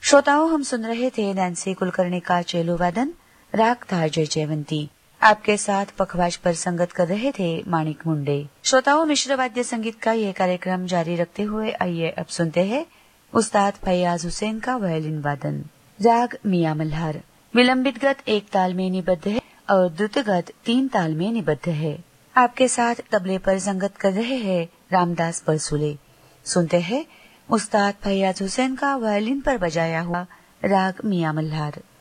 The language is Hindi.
श्रोताओं, हम सुन रहे थे नैन्सी कुलकर्णी का चेलो वादन, राग था जय जयवंती। आपके साथ पखवाज पर संगत कर रहे थे माणिक मुंडे। श्रोताओं, मिश्र वाद्य संगीत का ये कार्यक्रम जारी रखते हुए आइए अब सुनते हैं उस्ताद फैयाज हुसैन का वायलिन वादन। राग मियां मल्हार विलंबित गत एक ताल में निबद्ध है और द्रुत गत 3 ताल में निबद्ध है। आपके साथ तबले पर संगत कर रहे हैं रामदास परसुले। सुनते हैं उस्ताद फैयाज हुसैन का वायलिन पर बजाया हुआ राग मियां मल्हार।